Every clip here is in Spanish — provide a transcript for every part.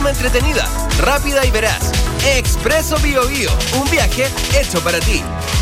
forma entretenida, rápida y veraz. Expreso Bio Bio, un viaje hecho para ti.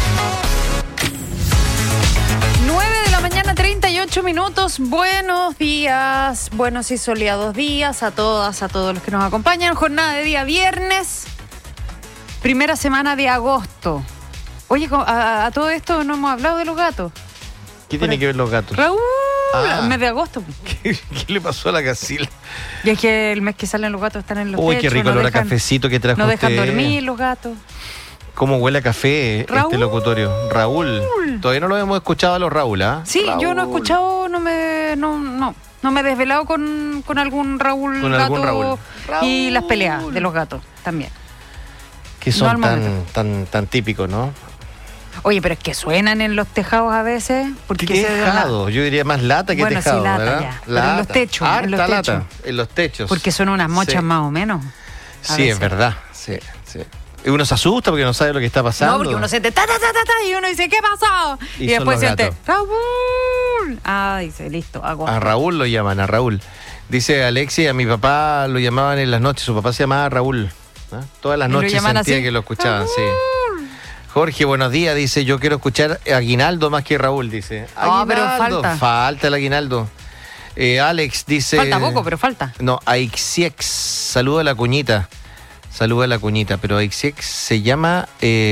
9:38 a.m. Buenos días, buenos y soleados días a todas, a todos los que nos acompañan. Jornada de día viernes, primera semana de agosto. Oye, a todo esto no hemos hablado de los gatos. ¿Qué tiene que ver los gatos? Raúl, mes de agosto. ¿Qué le pasó a la Casil? Y es que el mes que salen los gatos están en los techos. Uy, qué rico olor a cafecito que trajo no usted. No dejan dormir los gatos. ¿Cómo huele a café este locutorio? Raúl. Todavía no lo hemos escuchado a los Raúl, ¿ah? Sí, Raúl. Yo no he escuchado, no me he desvelado con algún Raúl con gato algún Raúl. Y las peleas de los gatos también. Que son tan típicos, ¿no? Oye, pero es que suenan en los tejados a veces. ¿Qué tejado? Yo diría más lata que tejado, sí, lata, ¿verdad? Ya. Pero en los techos. Harta lata, en los techos. Porque son unas mochas más o menos. Sí, es verdad. Sí. Y uno se asusta porque no sabe lo que está pasando. No, porque uno siente y uno dice, ¿qué pasó? Y después siente, Raúl. Dice, listo, hago. A Raúl lo llaman, a Raúl. Dice Alexi, a mi papá lo llamaban en las noches. Su papá se llamaba Raúl. Todas las noches sentía así, que lo escuchaban, Raúl. Sí. Jorge, buenos días, dice, yo quiero escuchar Aguinaldo más que Raúl, dice. Pero falta el Aguinaldo. Alex dice... Falta poco, pero falta. No, Aixiex, saluda a la cuñita, pero Aixiex se llama...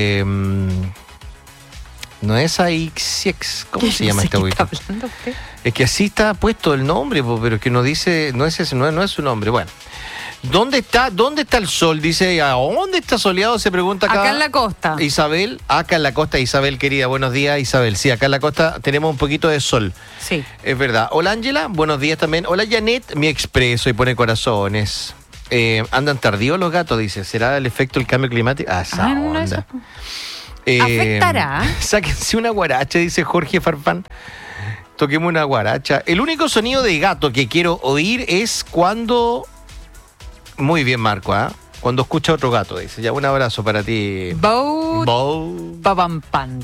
no es Aixiex, ¿cómo se llama este abuelo? Es que así está puesto el nombre, pero que no dice, no es ese, no es su nombre, bueno. ¿Dónde está el sol? Dice, ¿a dónde está soleado? Se pregunta acá. Acá en la costa. Isabel, acá en la costa, Isabel, querida. Buenos días, Isabel. Sí, acá en la costa tenemos un poquito de sol. Sí. Es verdad. Hola, Ángela. Buenos días también. Hola, Janet. Mi expreso y pone corazones. Andan tardíos los gatos, dice. ¿Será el efecto del cambio climático? Esa onda. ¿Afectará? Sáquense una guaracha, dice Jorge Farfán. Toquemos una guaracha. El único sonido de gato que quiero oír es cuando... Muy bien, Marco, ¿ah? Cuando escucha a otro gato, dice. Ya, un abrazo para ti. Bow. Papam, pam,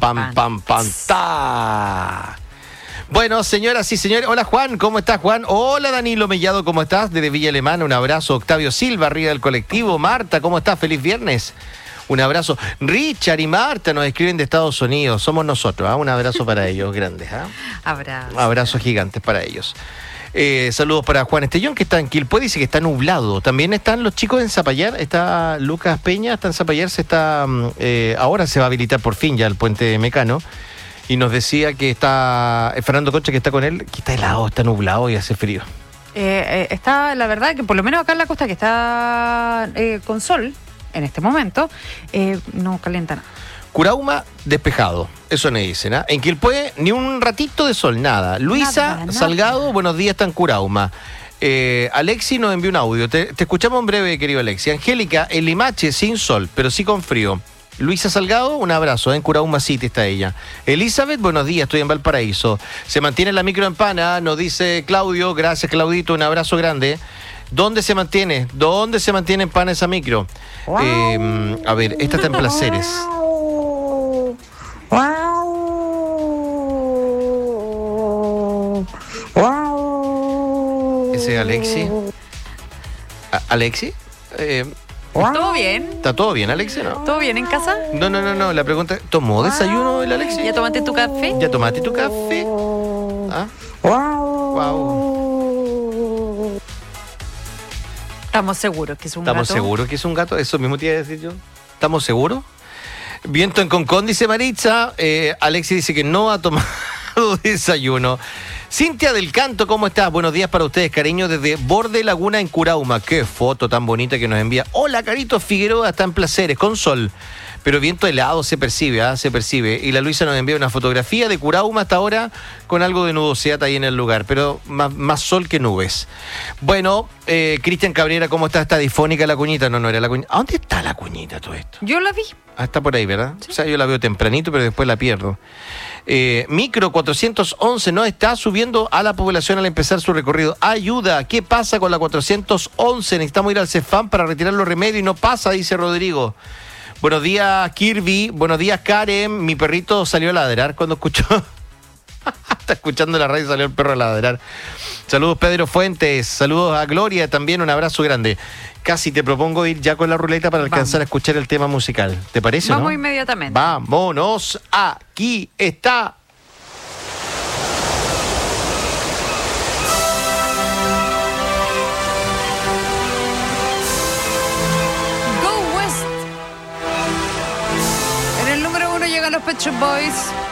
ta. Bueno, señoras y señores. Hola, Juan. ¿Cómo estás, Juan? Hola, Danilo Mellado. ¿Cómo estás? Desde Villa Alemana. Un abrazo. Octavio Silva, arriba del colectivo. Marta, ¿cómo estás? Feliz viernes. Un abrazo. Richard y Marta nos escriben de Estados Unidos. Somos nosotros, ¿ah? Un abrazo para ellos, grandes, ¿ah? Abrazos gigantes para ellos. Saludos para Juan Estellón, que está en Quilpué, dice que está nublado. También están los chicos en Zapallar, está Lucas Peña, está en Zapallar, ahora se va a habilitar por fin ya el puente Mecano. Y nos decía que está, Fernando Concha, que está con él, que está helado, está nublado y hace frío. Está, la verdad, que por lo menos acá en la costa, que está con sol en este momento, no calienta nada. Curauma, despejado, eso me dicen, ¿ah? En Quilpué, ni un ratito de sol, nada. Luisa nada. Salgado, buenos días, está en Curauma. Alexi nos envió un audio, te escuchamos en breve, querido Alexi. Angélica, en Limache, sin sol, pero sí con frío. Luisa Salgado, un abrazo, en Curauma City está ella. Elizabeth, buenos días, estoy en Valparaíso. Se mantiene la micro en Pana, nos dice Claudio, gracias Claudito, un abrazo grande. ¿Dónde se mantiene en Pana esa micro? A ver, esta está en Placeres. Ese es Alexi. ¿Alexi? ¿Todo bien? ¿Está todo bien, Alexi, no? ¿Todo bien en casa? No. La pregunta, ¿tomó desayuno el Alexi? ¿Ya tomaste tu café? ¿Ya tomaste tu café? ¿Ah? Wow. ¿Estamos seguros que es un gato? ¿Estamos seguros que es un gato? Eso mismo te iba a decir yo. ¿Estamos seguros? Viento en Concón, dice Maritza. Alexi dice que no ha tomado desayuno. Cintia del Canto, ¿cómo estás? Buenos días para ustedes, cariño, desde Borde Laguna en Curauma. Qué foto tan bonita que nos envía. Hola, Carito Figueroa, está en Placeres, con sol. Pero viento helado se percibe, se percibe. Y la Luisa nos envía una fotografía de Curauma hasta ahora con algo de nubosidad ahí en el lugar, pero más sol que nubes. Bueno, Cristian Cabrera, ¿cómo está? ¿Está difónica la cuñita? No era la cuñita. ¿A dónde está la cuñita todo esto? Yo la vi. Está por ahí, ¿verdad? Sí. O sea, yo la veo tempranito, pero después la pierdo. Micro 411 no está subiendo a la población al empezar su recorrido. Ayuda, ¿qué pasa con la 411? Necesitamos ir al Cefam para retirar los remedios y no pasa, dice Rodrigo. Buenos días, Kirby. Buenos días, Karen. Mi perrito salió a ladrar cuando escuchó Está escuchando la radio y salió el perro a ladrar. Saludos Pedro Fuentes, saludos a Gloria también, un abrazo grande. Casi te propongo ir ya con la ruleta para alcanzar a escuchar el tema musical. ¿Te parece? Vamos ¿no? inmediatamente. Vámonos, aquí está. Go West. En el número 1 llegan los Pet Shop Boys.